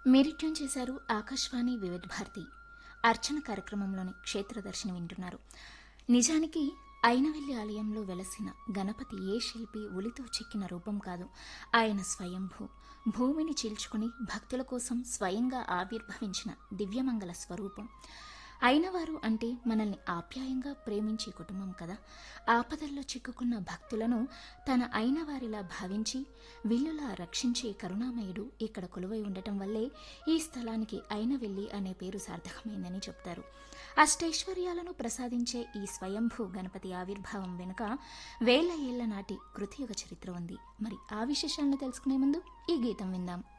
మీరు ట్యూన్ చేశారు ఆకాశవాణి వివిధ భారతి అర్చన కార్యక్రమంలోని క్షేత్రదర్శిని వింటున్నారు. నిజానికి అయినవెల్లి ఆలయంలో వెలసిన గణపతి ఏ శిల్పి ఉలితో చెక్కిన రూపం కాదు. ఆయన స్వయంభూ, భూమిని చీల్చుకుని భక్తుల కోసం స్వయంగా ఆవిర్భవించిన దివ్యమంగళ స్వరూపం. అయినవారు అంటే మనల్ని ఆప్యాయంగా ప్రేమించే కుటుంబం కదా. ఆపదల్లో చిక్కుకున్న భక్తులను తన అయినవారిలా భావించి విల్లులా రక్షించే కరుణామయుడు ఇక్కడ కొలువై ఉండటం వల్లే ఈ స్థలానికి అయినవెల్లి అనే పేరు సార్థకమైందని చెప్తారు. అష్టైశ్వర్యాలను ప్రసాదించే ఈ స్వయంభూ గణపతి ఆవిర్భావం వెనుక వేల ఏళ్ల నాటి కృతయుగ చరిత్ర ఉంది. మరి ఆ విశేషాలను తెలుసుకునే ముందు ఈ గీతం విందాం.